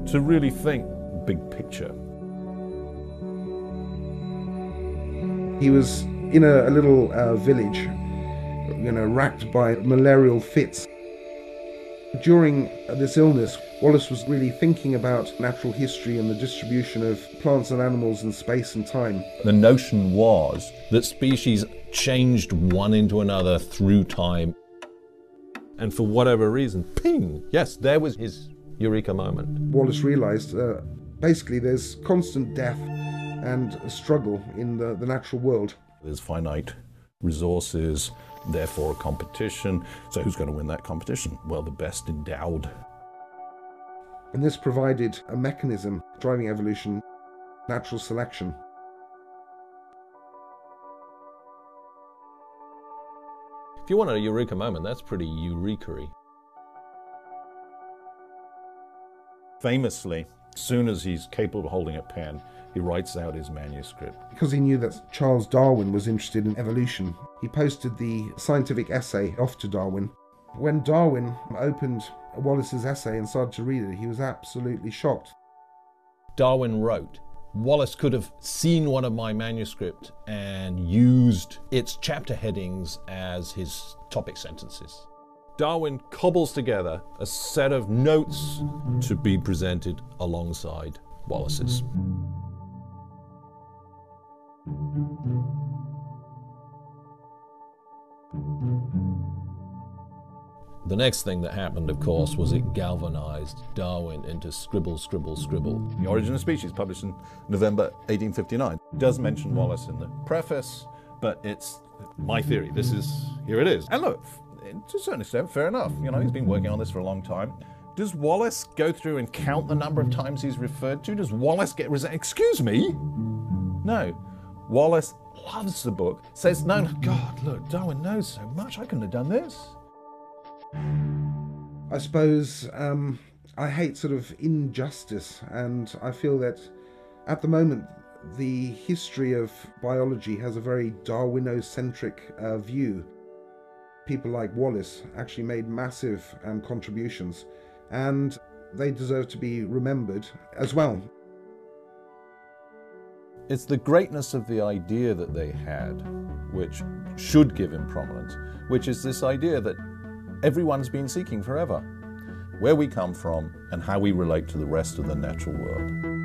to really think big picture. He was in a little village, racked by malarial fits. During this illness, Wallace was really thinking about natural history and the distribution of plants and animals in space and time. The notion was that species changed one into another through time. And for whatever reason, ping, yes, there was his eureka moment. Wallace realized basically there's constant death and a struggle in the natural world. There's finite resources, therefore a competition. So who's going to win that competition? Well, the best endowed. And this provided a mechanism driving evolution, natural selection. If you want a eureka moment, that's pretty eureka-y. Famously, as soon as he's capable of holding a pen, he writes out his manuscript. Because he knew that Charles Darwin was interested in evolution, he posted the scientific essay off to Darwin. When Darwin opened Wallace's essay and started to read it, he was absolutely shocked. Darwin wrote, Wallace could have seen one of my manuscripts and used its chapter headings as his topic sentences. Darwin cobbles together a set of notes to be presented alongside Wallace's. The next thing that happened, of course, was it galvanized Darwin into scribble, scribble, scribble. The Origin of Species, published in November 1859. It does mention Wallace in the preface, but it's my theory. Here it is. And look, to a certain extent, fair enough. He's been working on this for a long time. Does Wallace go through and count the number of times he's referred to? Does Wallace get excuse me? No. Wallace loves the book, says, no, God, look, Darwin knows so much, I couldn't have done this. I suppose I hate sort of injustice, and I feel that at the moment the history of biology has a very Darwinocentric view. People like Wallace actually made massive contributions, and they deserve to be remembered as well. It's the greatness of the idea that they had which should give him prominence, which is this idea that everyone's been seeking forever, where we come from and how we relate to the rest of the natural world.